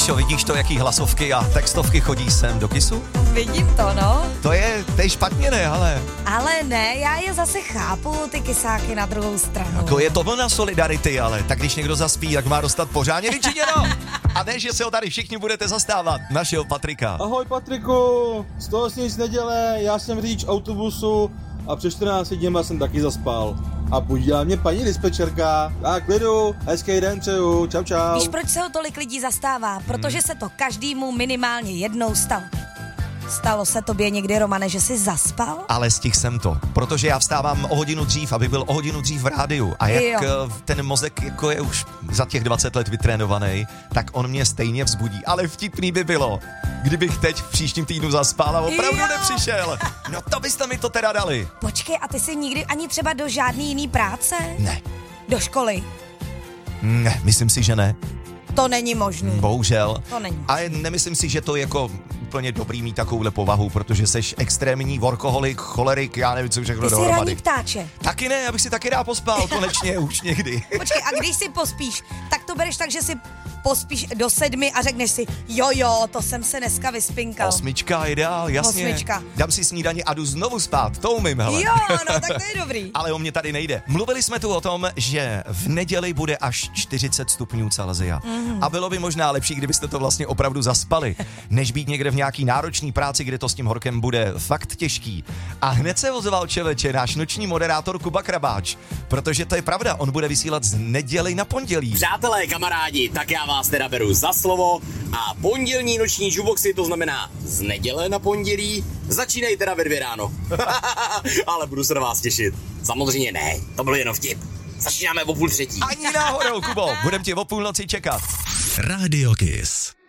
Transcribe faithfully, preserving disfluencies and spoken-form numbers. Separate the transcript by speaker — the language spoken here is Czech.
Speaker 1: Míšo, vidíš to, jaký hlasovky a textovky chodí sem do Kissu?
Speaker 2: Vidím to, no.
Speaker 1: To je, to je špatně, ne, ale...
Speaker 2: Ale ne, já je zase chápu, ty kysáky na druhou stranu.
Speaker 1: Jako je to vlna solidarity, ale tak když někdo zaspí, tak má dostat pořádně vyčiněno. A ne, že se ho tady všichni budete zastávat, našeho Patrika.
Speaker 3: Ahoj Patriku, z toho si nic nedělej, já jsem řidič autobusu a před čtrnácti dněma jsem taky zaspal. A podívala mě paní dispečerka. Tak klidu, hezký den přeju, čau čau.
Speaker 2: Víš, proč se ho tolik lidí zastává? Protože hmm. se to každému minimálně jednou stalo. Stalo se tobě někdy, Romane, že jsi zaspal?
Speaker 1: Ale stihl jsem to, protože já vstávám o hodinu dřív, aby byl o hodinu dřív v rádiu. A jak jo. ten mozek jako je už za těch dvacet let vytrénovaný, tak on mě stejně vzbudí. Ale vtipný by bylo, kdybych teď v příštím týdnu zaspal a opravdu jo. nepřišel. No to byste mi to teda dali.
Speaker 2: Počkej, a ty jsi nikdy ani třeba do žádný jiný práce?
Speaker 1: Ne.
Speaker 2: Do školy?
Speaker 1: Ne, myslím si, že ne.
Speaker 2: To není možný.
Speaker 1: Bohužel.
Speaker 2: To není.
Speaker 1: A nemyslím si, že to je jako úplně dobrý mít takovouhle povahu, protože seš extrémní workoholik, cholerik, já nevím, co všechno dohromady.
Speaker 2: Ty jsi ranní ptáče.
Speaker 1: Taky ne, abych si taky rád pospal, konečně už někdy.
Speaker 2: Počkej, a když si pospíš, tak to bereš tak, že si pospíš do sedmi a řekneš si, jo, jo, to jsem se dneska vyspinkal.
Speaker 1: Osmička, ideál, jasně.
Speaker 2: Osmička.
Speaker 1: Dám si snídaně a jdu znovu spát, to umím, hele.
Speaker 2: Jo, no, tak to je dobrý.
Speaker 1: Ale o mě tady nejde. Mluvili jsme tu o tom, že v neděli bude až čtyřicet stupňů Celsia. Mm-hmm. A bylo by možná lepší, kdybyste to vlastně opravdu zaspali, než být někde v nějaký náročný práci, kde to s tím horkem bude fakt těžký. A hned se ozval, čověče, náš noční moderátor Kuba Krabáč, protože to je pravda, on bude vysílat z neděli na pondělí.
Speaker 4: Přátelé, kamarádi, tak já vás teda beru za slovo a pondělní noční jukeboxy, to znamená z neděle na pondělí, začínají teda ve dvě ráno. Ale budu se na vás těšit. Samozřejmě ne, to byl jenom vtip. Začínáme o půl třetí.
Speaker 1: Ani náhodou, Kubo, budem tě o půlnoci čekat.
Speaker 5: Radio Kiss.